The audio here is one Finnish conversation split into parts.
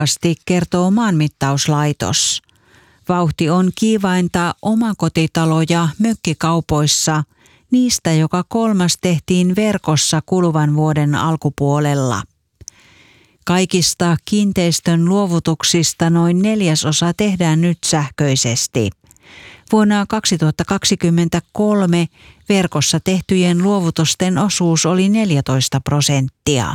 voimakkaasti, kertoo Maanmittauslaitos. Vauhti on kiivainta omakotitalo- ja mökkikaupoissa. Niistä joka 3. tehtiin verkossa kuluvan vuoden alkupuolella. Kaikista kiinteistön luovutuksista noin 1/4 tehdään nyt sähköisesti. Vuonna 2023 verkossa tehtyjen luovutusten osuus oli 14%.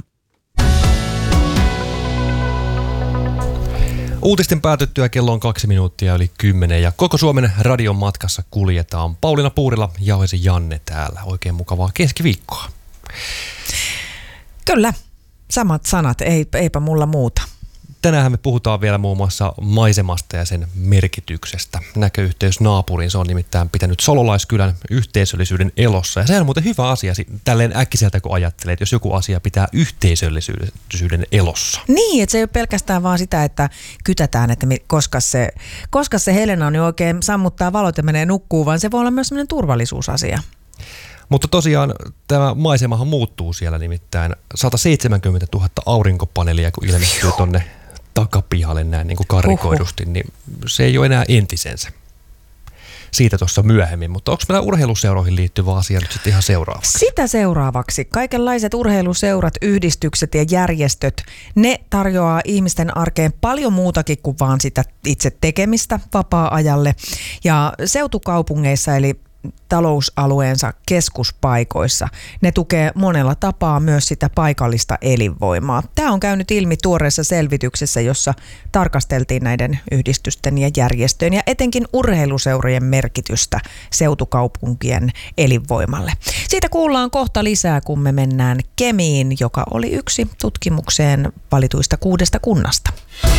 Uutisten päätyttyä kello on 2 minuuttia yli 10 ja koko Suomen radion matkassa kuljetaan. Pauliina Puurila, Jauhesi Janne täällä. Oikein mukavaa keskiviikkoa. Kyllä, samat sanat, eipä mulla muuta. Tänään me puhutaan vielä muun muassa maisemasta ja sen merkityksestä. Näköyhteys naapuriin, se on nimittäin pitänyt Sololaiskylän yhteisöllisyyden elossa. Ja se on muuten hyvä asia tälleen äkkiseltä, kun ajattelee, että jos joku asia pitää yhteisöllisyyden elossa. Niin, että se ei ole pelkästään vaan sitä, että kytätään, että koska se Helena on niin oikein sammuttaa valot ja menee nukkuu, vaan se voi olla myös sellainen turvallisuusasia. Mutta tosiaan tämä maisemahan muuttuu siellä, nimittäin 170 000 aurinkopaneelia, kun ilmestyy tonne takapihalle näin niin kuin karrikoidusti, niin se ei ole enää entisensä. Siitä tuossa myöhemmin, mutta onko meillä urheiluseuroihin liittyvä asia nyt sitten ihan seuraavaksi? Sitä seuraavaksi. Kaikenlaiset urheiluseurat, yhdistykset ja järjestöt, ne tarjoaa ihmisten arkeen paljon muutakin kuin vaan sitä itse tekemistä vapaa-ajalle. Ja seutukaupungeissa eli talousalueensa keskuspaikoissa. Ne tukee monella tapaa myös sitä paikallista elinvoimaa. Tämä on käynyt ilmi tuoreessa selvityksessä, jossa tarkasteltiin näiden yhdistysten ja järjestöjen ja etenkin urheiluseurojen merkitystä seutukaupunkien elinvoimalle. Siitä kuullaan kohta lisää, kun me mennään Kemiin, joka oli yksi tutkimukseen valituista 6 kunnasta.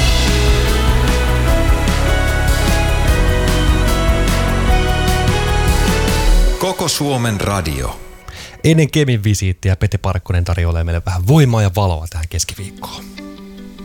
Koko Suomen radio. Ennen Kemin visiittiä Pete Parkkonen tarjoilee meille vähän voimaa ja valoa tähän keskiviikkoon.